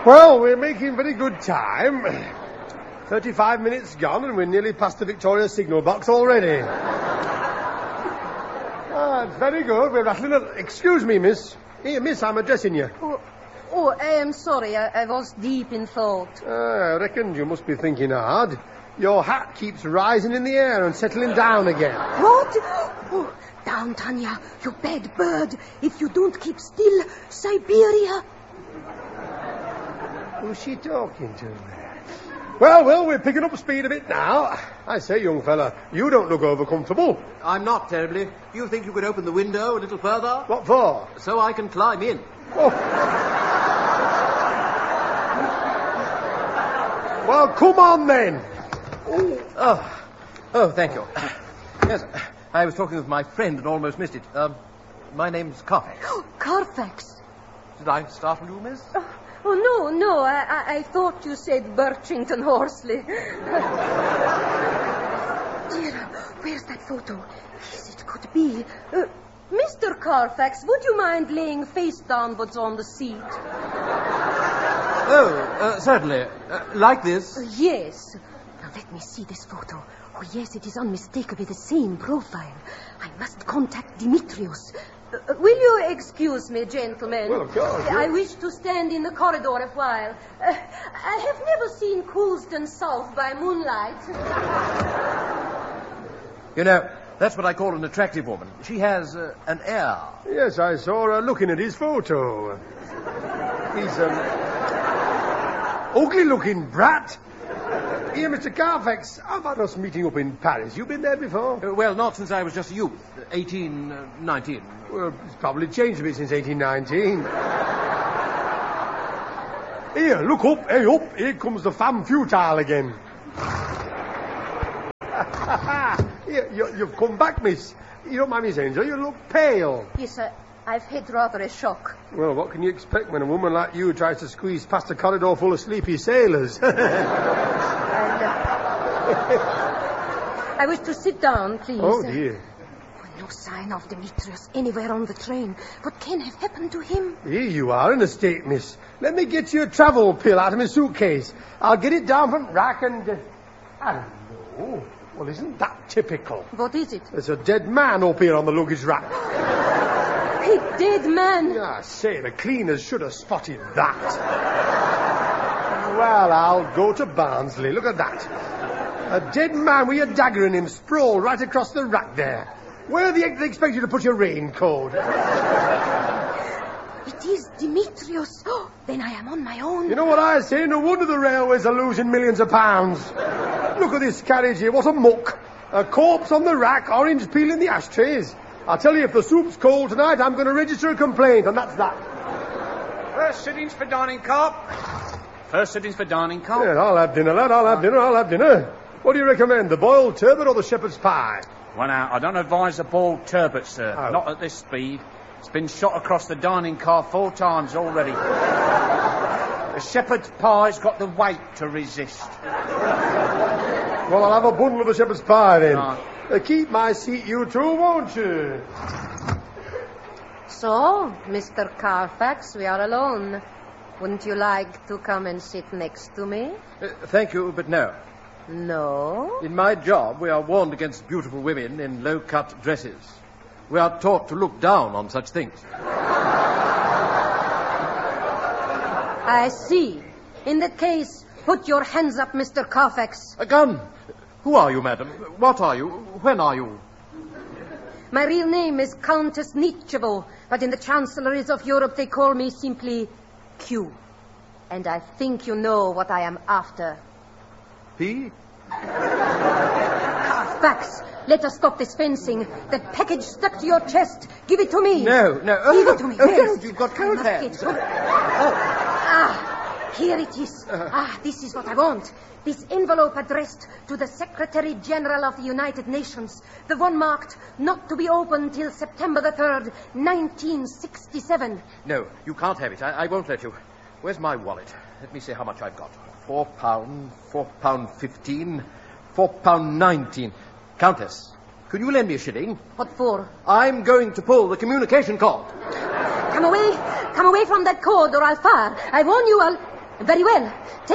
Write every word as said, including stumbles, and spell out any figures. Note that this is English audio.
Well, we're making very good time. Thirty-five minutes gone and we're nearly past the Victoria signal box already. Ah, it's very good. We're rattling a... Excuse me, miss. Here, miss, I'm addressing you. Oh, oh I am sorry. I, I was deep in thought. Ah, I reckon you must be thinking hard. Your hat keeps rising in the air and settling down again. What? Oh, down, Tanya, you bad bird. If you don't keep still, Siberia... Who's she talking to there? Well, well, we're picking up speed a bit now. I say, young fella, you don't look over comfortable. I'm not terribly. Do you think you could open the window a little further? What for? So I can climb in. Oh. Well, come on then. Oh, oh, oh thank you. Yes, I was talking with my friend and almost missed it. Um, my name's Carfax. Oh, Carfax. Did I startle you, miss? Oh, oh no, no. I, I, I thought you said Birchington Horsley. Dear, where's that photo? Yes, it could be. Uh, Mister Carfax, would you mind laying face downwards on the seat? Oh, uh, certainly. Uh, like this? Uh, yes. Now, let me see this photo. Oh, yes, it is unmistakably the same profile. I must contact Dimitrios. Uh, will you excuse me, gentlemen? Well, of course. Yeah. I wish to stand in the corridor a while. Uh, I have never seen Coulsdon South by moonlight. You know, that's what I call an attractive woman. She has uh, an air. Yes, I saw her looking at his photo. He's an ugly-looking brat. Here, Mister Carfax, how about us meeting up in Paris? You been there before? Uh, well, not since I was just a youth. eighteen, uh, nineteen. Well, it's probably changed a bit since eighteen nineteen. Here, look up, hey up. Here comes the femme futile again. Here, you, you've come back, miss. You don't mind me saying so. You look pale. Yes, sir. I've had rather a shock. Well, what can you expect when a woman like you tries to squeeze past a corridor full of sleepy sailors? and, uh, I wish to sit down, please. Oh, dear. Oh, no sign of Demetrius anywhere on the train. What can have happened to him? Here you are in a state, miss. Let me get you a travel pill out of my suitcase. I'll get it down from rack and... Uh, I don't know. Well, isn't that typical? What is it? There's a dead man up here on the luggage rack. A dead man? Yeah, I say, the cleaners should have spotted that. Well, I'll go to Barnsley. Look at that. A dead man with a dagger in him sprawled right across the rack there. Where do they expect you to put your raincoat? It is Demetrius. Oh, then I am on my own. You know what I say? No wonder the railways are losing millions of pounds. Look at this carriage here. What a muck. A corpse on the rack, orange peel in the ashtrays. I'll tell you, if the soup's cold tonight, I'm going to register a complaint, and that's that. First sittings for dining car. First sittings for dining car. Yeah, I'll have dinner, lad. I'll have dinner. I'll have dinner. What do you recommend, the boiled turbot or the shepherd's pie? Well, now, I don't advise the boiled turbot, sir. Oh. Not at this speed. It's been shot across the dining car four times already. The shepherd's pie's got the weight to resist. Well, I'll have a bundle of the shepherd's pie, then. Right. Uh, keep my seat, you two, won't you? So, Mister Carfax, we are alone. Wouldn't you like to come and sit next to me? Uh, thank you, but no. No? In my job, we are warned against beautiful women in low-cut dresses. We are taught to look down on such things. I see. In that case, put your hands up, Mister Carfax. A gun! Who are you, madam? What are you? When are you? My real name is Countess Nietzschevo, but in the chancelleries of Europe they call me simply Q. And I think you know what I am after. P? Carfax, let us stop this fencing. That package stuck to your chest. Give it to me. No, no. Give oh, it to me. Oh, Yes. don't. You've got cold hands. Oh. Ah, here it is. Uh, ah, this is what I want. This envelope addressed to the Secretary General of the United Nations. The one marked not to be opened till September the third, nineteen sixty-seven. No, you can't have it. I, I won't let you. Where's my wallet? Let me see how much I've got. Four pound, four pound fifteen, four pound nineteen. Countess, could you lend me a shilling? What for? I'm going to pull the communication cord. Come away. Come away from that cord or I'll fire. I warn you, I'll... Very well. Take